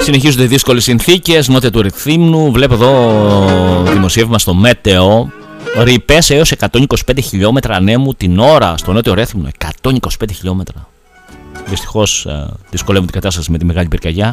Συνεχίζονται οι δύσκολες συνθήκες νότια του Ρηθύμνου. Βλέπω εδώ δημοσίευμα στο Μέτεο. Ρηπές έως 125 χιλιόμετρα ανέμου την ώρα στο νότιο Ρέθυμνο. 125 χιλιόμετρα. Δυστυχώς δυσκολεύουν την κατάσταση με τη μεγάλη πυρκαγιά.